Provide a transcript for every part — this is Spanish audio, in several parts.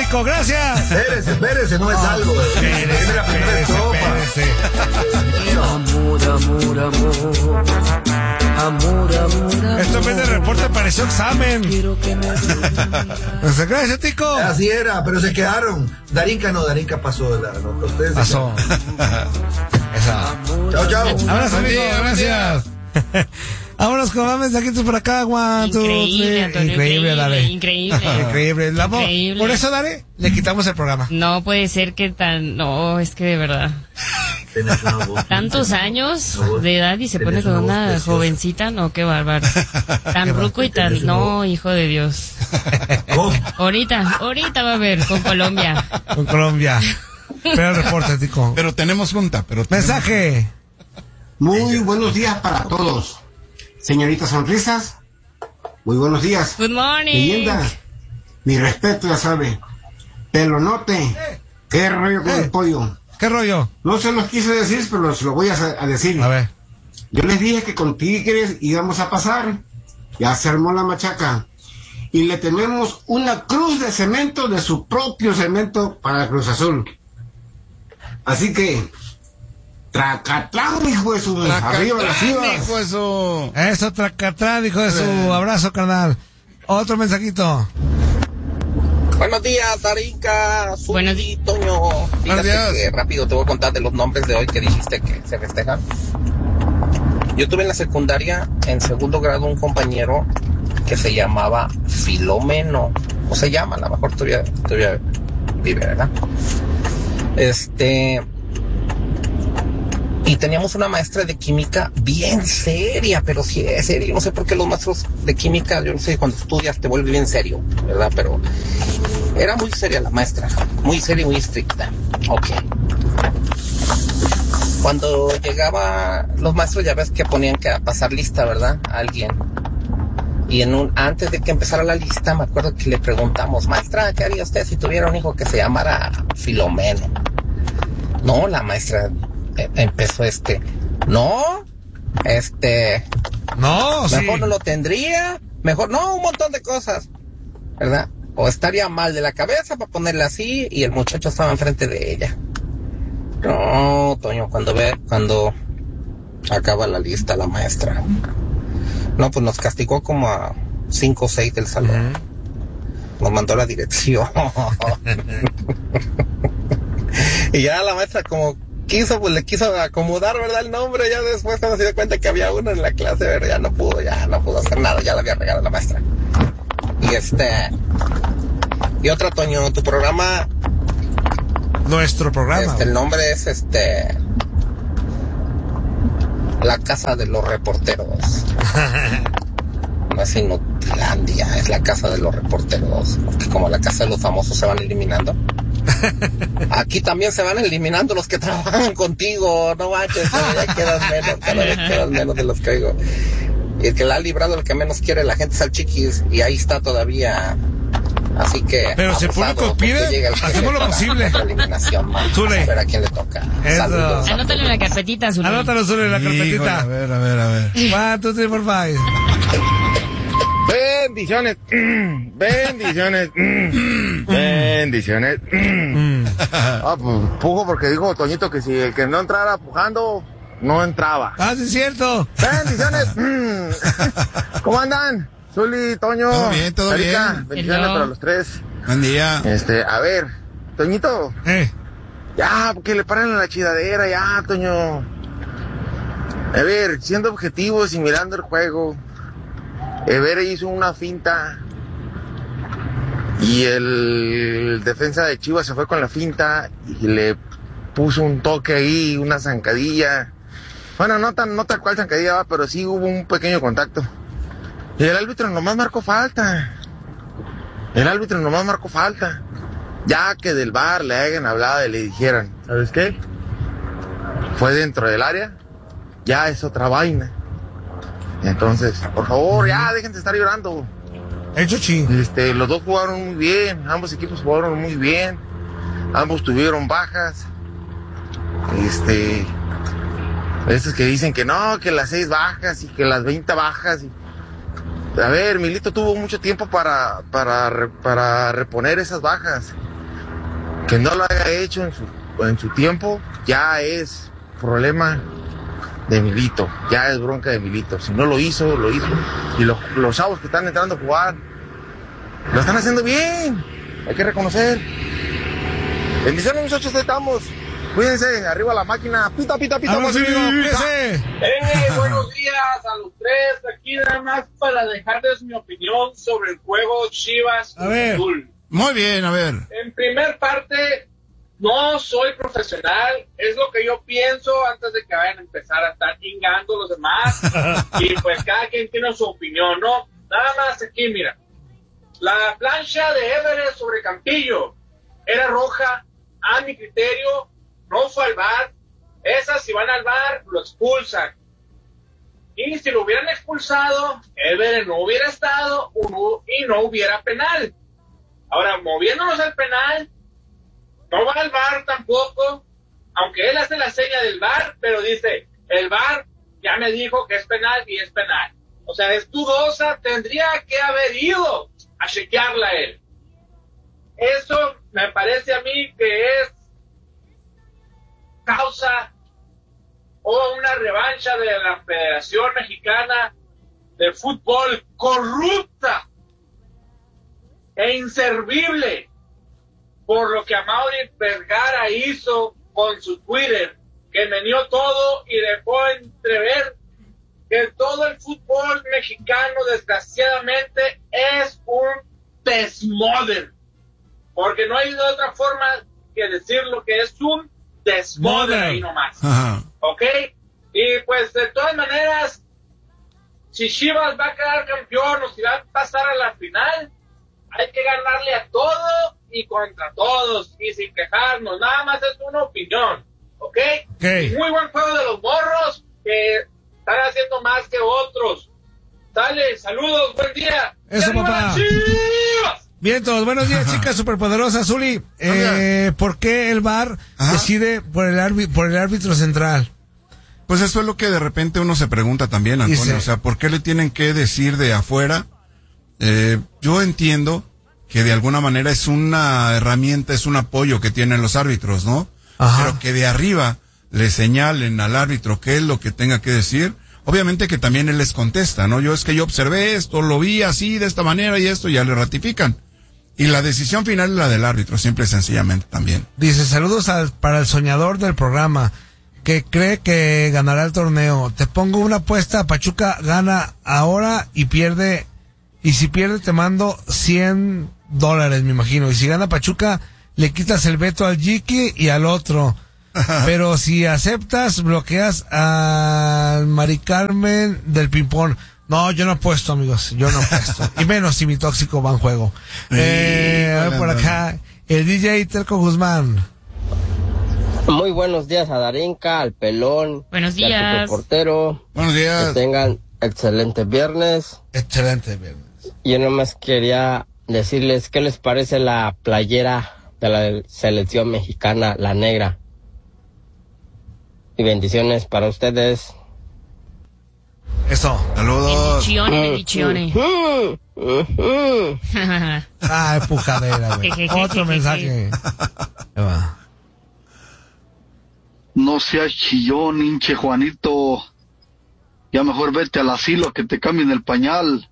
Tico, gracias. Espérese, no es algo. Es la primera estrofa. Amor. Esto en vez de reporte pareció examen. Gracias, Tico. Así era, pero se quedaron. Darinka pasó de la nota. Ustedes pasó. Chao. Abrazo, amigo, gracias. Vámonos con más mensajitos por acá, Juan. Increíble, Antonio, increíble, Dale. Increíble. Por eso, Dale, le quitamos el programa. No puede ser que no, es que de verdad. Tantos años de edad y se pone con una jovencita, no, qué bárbaro. Tan ruco y tan, no, hijo de Dios. Ahorita va a haber con Colombia. Pero reporte, Tico. Pero tenemos junta, Mensaje. Muy buenos días para todos. Señorita Sonrisas, muy buenos días. Good morning. Leyenda, mi respeto, ya sabe. Pelonote, ¿qué rollo con el pollo? ¿Qué rollo? No se los quise decir, pero se lo voy a decir. A ver. Yo les dije que con Tigres íbamos a pasar. Ya se armó la machaca. Y le tenemos una cruz de cemento, de su propio cemento, para la Cruz Azul. Así que... Tracatlán, hijo de su... Arriba las Chivas. Hijo de su... Eso, Tracatlán, hijo de su... Abrazo, carnal. Otro mensajito. Buenos días, Darinka. Buenos días, Toño. Fíjate que rápido te voy a contar de los nombres de hoy que dijiste que se festejan. Yo tuve en la secundaria, en segundo grado, un compañero que se llamaba Filomeno. O se llama, a lo mejor todavía vive, ¿verdad? Y teníamos una maestra de química bien seria, pero sí es seria. Yo no sé por qué los maestros de química, yo no sé, cuando estudias te vuelves bien serio, ¿verdad? Pero era muy seria la maestra, muy seria y muy estricta. Ok. Cuando llegaba los maestros, ya ves que ponían que pasar lista, ¿verdad? A alguien. Y antes de que empezara la lista, me acuerdo que le preguntamos, maestra, ¿qué haría usted si tuviera un hijo que se llamara Filomeno? No, la maestra... empezó no, mejor no lo tendría, mejor no, un montón de cosas, ¿verdad? O estaría mal de la cabeza para ponerle así, y el muchacho estaba enfrente de ella. No, Toño, cuando acaba la lista la maestra, no, pues nos castigó como a 5 o 6 del salón. Nos mandó la dirección. Y ya la maestra como le quiso acomodar, ¿verdad? El nombre, ya después cuando se dio cuenta que había uno en la clase, ¿verdad? Ya no pudo hacer nada, ya la había regalado la maestra. Y otra, Toño, tu programa... Nuestro programa. El nombre es La Casa de los Reporteros. No es Inutilandia, es La Casa de los Reporteros. Porque como La Casa de los Famosos se van eliminando, aquí también se van eliminando los que trabajan contigo, no manches, ya quedas menos, cada vez quedas menos de los que oigo. Y el que la ha librado, el que menos quiere la gente es al Chiquis, y ahí está todavía. Así que... Pero si el público pide, hacemos lo posible. Zule. A ver a quién le toca. Anótalo en la carpetita, Zule. Anótalo, Zule, en la carpetita. Híjole, a ver. 1, 2, 3, 4, 5. Bendiciones. Pues pujo porque dijo Toñito que si el que no entrara pujando, no entraba. Sí es cierto. Bendiciones. ¿Cómo andan? Zuli, Toño. Todo Erika, bien. bendiciones para los tres. Buen día. A ver, Toñito. Ya, porque le paran a la chidadera, ya, Toño. A ver, siendo objetivos y mirando el juego. Ever hizo una finta y el defensa de Chivas se fue con la finta y le puso un toque ahí, una zancadilla. Bueno, no tal cual zancadilla, pero sí hubo un pequeño contacto. Y el árbitro nomás marcó falta. Ya que del VAR le hayan hablado y le dijeran, ¿sabes qué? Fue dentro del área, ya es otra vaina. Entonces, por favor, ya dejen de estar llorando. Los dos jugaron muy bien, ambos equipos jugaron muy bien, ambos tuvieron bajas. Estos que dicen que no, que las 6 bajas y que las 20 bajas. A ver, Milito tuvo mucho tiempo para reponer esas bajas. Que no lo haya hecho en su tiempo, ya es problema de Milito, ya es bronca de Milito. Si no lo hizo, lo hizo. Y los chavos que están entrando a jugar, lo están haciendo bien, hay que reconocer. Bendiciones, muchachos, estamos. Cuídense, arriba la máquina. Pita, pita, pita. Buenos días a los tres. Aquí nada más para dejarles mi opinión sobre el juego Chivas Azul. Muy bien, a ver. En primer parte, no soy profesional. Es lo que yo pienso antes de que vayan a empezar a estar chingando los demás. Y pues cada quien tiene su opinión, ¿no? Nada más aquí, mira. La plancha de Everett sobre Campillo era roja, a mi criterio. No fue al VAR. Esas, si van al VAR, lo expulsan. Y si lo hubieran expulsado, Everett no hubiera estado y no hubiera penal. Ahora, moviéndonos al penal, no va al VAR tampoco, aunque él hace la seña del VAR, pero dice, el VAR ya me dijo que es penal y es penal. O sea, es dudosa, tendría que haber ido a chequearla él. Eso me parece a mí que es causa o una revancha de la Federación Mexicana de Fútbol corrupta e inservible por lo que Amaury Vergara hizo con su Twitter, que meneó todo y dejó entrever que todo el fútbol mexicano desgraciadamente es un desmoder, porque no hay de otra forma que decir lo que es un desmoder ahí nomás. Ajá. ¿Ok? Y pues de todas maneras, si Chivas va a quedar campeón o si va a pasar a la final, hay que ganarle a todo y contra todos y sin quejarnos. Nada más es una opinión. ¿Ok? Okay. Muy buen juego de los morros que están haciendo más que otros. Dale, saludos, buen día. Eso, papá. Bien, todos. Buenos días, chicas superpoderosas. Zuli, ¿por qué el VAR decide por el árbitro central? Pues eso es lo que de repente uno se pregunta también, Antonio. Dice, o sea, ¿por qué le tienen que decir de afuera? Yo entiendo que de alguna manera es una herramienta, es un apoyo que tienen los árbitros, ¿no? Ajá. Pero que de arriba le señalen al árbitro qué es lo que tenga que decir. Obviamente que también él les contesta, ¿no? Yo observé esto, lo vi así, de esta manera y esto, ya le ratifican. Y la decisión final es la del árbitro, simple y sencillamente también. Dice, saludos para el soñador del programa, que cree que ganará el torneo. Te pongo una apuesta, Pachuca gana ahora y pierde, y si pierde te mando $100, me imagino. Y si gana Pachuca, le quitas el veto al Jiki y al otro. Pero si aceptas, bloqueas al Mari Carmen del ping-pong. No, yo no apuesto, amigos, yo no apuesto. Y menos si mi tóxico va en juego. A ver por acá, el DJ Terco Guzmán. Muy buenos días a Darinka, al Pelón. Buenos días. Al reportero. Buenos días. Que tengan excelente viernes. Excelente viernes. Yo nomás quería decirles qué les parece la playera de la selección mexicana, la negra. Y bendiciones para ustedes. Eso. Saludos. Bendiciones. Ah, empujadera, güey. Otro mensaje. No seas chillón, hinche Juanito. Ya mejor vete al asilo que te cambien el pañal.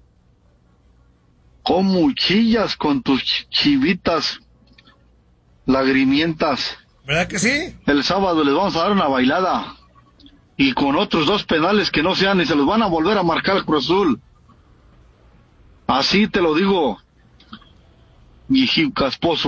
¿Cómo chillas con tus chivitas lagrimientas? ¿Verdad que sí? El sábado les vamos a dar una bailada. Y con otros 2 penales que no sean y se los van a volver a marcar al Cruz Azul. Así te lo digo, viejín casposo.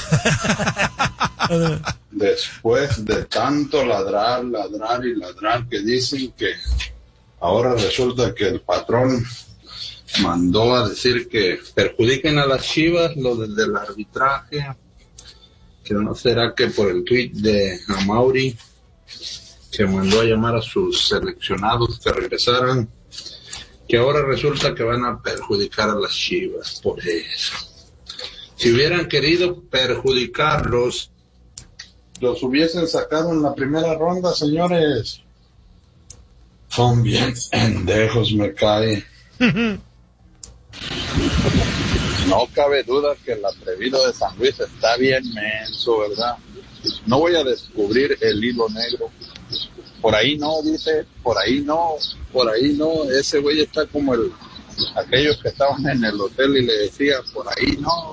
Después de tanto ladrar que dicen que ahora resulta que el patrón mandó a decir que perjudiquen a las Chivas lo del arbitraje, que no será que por el tweet de Amaury que mandó a llamar a sus seleccionados que regresaran, que ahora resulta que van a perjudicar a las Chivas por eso. Si hubieran querido perjudicarlos, los hubiesen sacado en la primera ronda, señores. Son bien pendejos, me cae. No cabe duda que el atrevido de San Luis está bien menso, ¿verdad? No voy a descubrir el hilo negro. Por ahí no, dice, por ahí no. Ese güey está como aquellos que estaban en el hotel y le decía, por ahí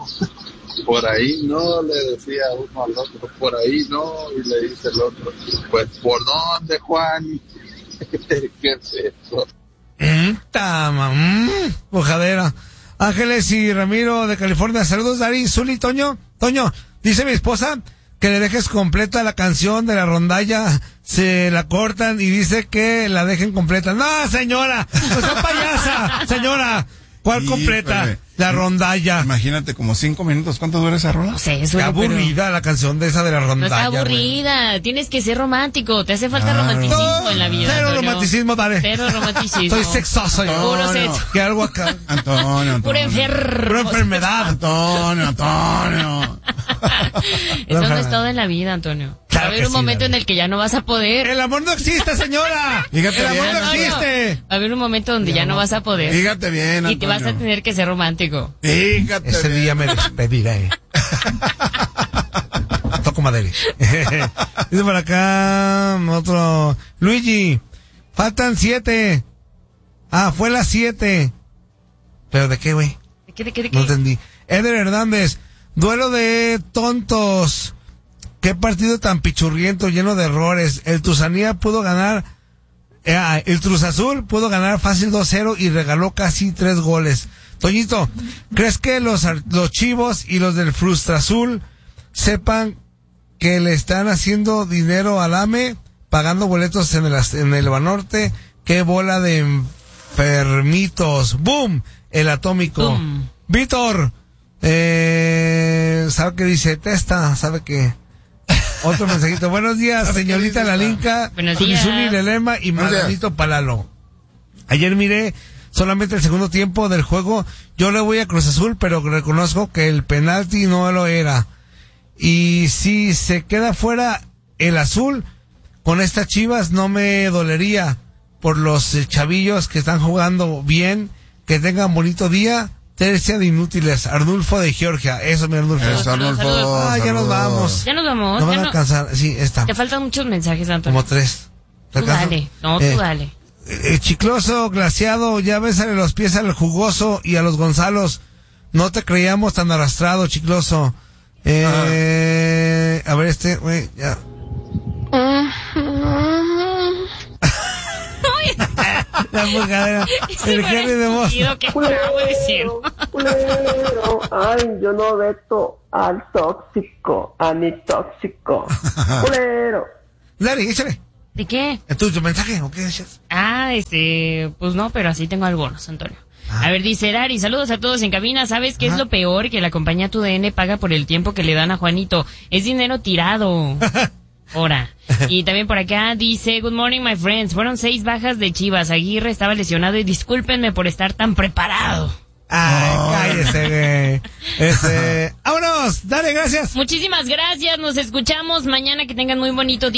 no, le decía uno al otro, por ahí no, y le dice el otro, pues, ¿por dónde, Juan? ¿Qué es eso? Bojadera. Ángeles y Ramiro de California, saludos, Dari, Zuli, Toño, dice mi esposa que le dejes completa la canción de la rondalla, se la cortan y dice que la dejen completa. No, señora, no sea payasa, señora. ¿Cuál completa? La rondalla. Imagínate, como 5 minutos. ¿Cuánto dura esa rola? No sé, es está aburrida la canción de esa de la rondalla. No está aburrida. Wey. Tienes que ser romántico. Te hace falta romanticismo en la vida. Cero romanticismo, dale. Cero romanticismo. Soy sexoso yo. Puro sexo. ¿Qué algo acá? Antonio. Pura enfermedad. Antonio. Eso no es todo en la vida, Antonio. Claro, va a haber un momento David. en el que ya no vas a poder. El amor no existe, señora. Fíjate el amor bien, no existe. Va a haber un momento donde ya no vas a poder. Fíjate bien, Antonio. Y te vas a tener que ser romántico. Fíjate ese bien. día me despediré. Toco madera. Dice por acá otro. Luigi, faltan 7. Fue las 7. ¿Pero de qué, güey? ¿De qué? No entendí. Eder Hernández, duelo de tontos. Qué partido tan pichurriento, lleno de errores. El Tuzanía pudo ganar, el Cruz Azul pudo ganar fácil 2-0 y regaló casi 3 goles. Toñito, ¿crees que los chivos y los del Frustra Azul sepan que le están haciendo dinero al AME, pagando boletos en el Banorte? ¡Qué bola de enfermitos! ¡Boom! El atómico. ¡Bum! Víctor, ¿sabe qué dice? Testa, ¿sabe qué? Otro mensajito. Buenos días, señorita Lalinka, Buenos días. Zuli Lelema y Margarito Palalo. Ayer miré solamente el segundo tiempo del juego. Yo le voy a Cruz Azul, pero reconozco que el penalti no lo era. Y si se queda fuera el azul, con estas Chivas no me dolería por los chavillos que están jugando bien, que tengan bonito día. Tercia de inútiles, Arnulfo de Georgia. Eso, mi Arnulfo. Eso, Arnulfo. Ya nos vamos. Ya nos vamos. No van a alcanzar. Sí, está. Te faltan muchos mensajes, Antonio. Como 3. Tú dale. No, tú dale. Chicloso, glaciado, ya bésale los pies al jugoso y a los Gonzalos. No te creíamos tan arrastrado, Chicloso. A ver, güey, ya. La bugadera. El Henry de Boston. Culero, ay, yo no veto al tóxico, a mi tóxico. Culero. Larry, échale. ¿De qué? ¿Es tu mensaje o qué dices? Pues no, pero así tengo algunos, Antonio. A ver, dice Lari, saludos a todos en cabina. ¿Sabes qué es lo peor? Que la compañía TUDN paga por el tiempo que le dan a Juanito. Es dinero tirado. Ahora. Y también por acá dice, good morning my friends. Fueron 6 bajas de Chivas. Aguirre estaba lesionado y discúlpenme por estar tan preparado. Cállese, güey. ¡Vámonos! Dale, gracias. Muchísimas gracias. Nos escuchamos mañana. Que tengan muy bonito día.